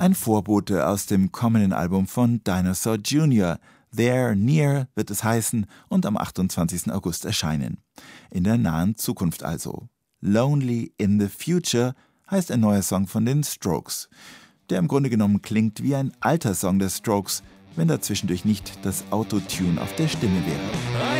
Ein Vorbote aus dem kommenden Album von Dinosaur Jr. There, Near wird es heißen und am 28. August erscheinen. In der nahen Zukunft also. Lonely in the Future heißt ein neuer Song von den Strokes, der im Grunde genommen klingt wie ein alter Song der Strokes, wenn da zwischendurch nicht das Autotune auf der Stimme wäre.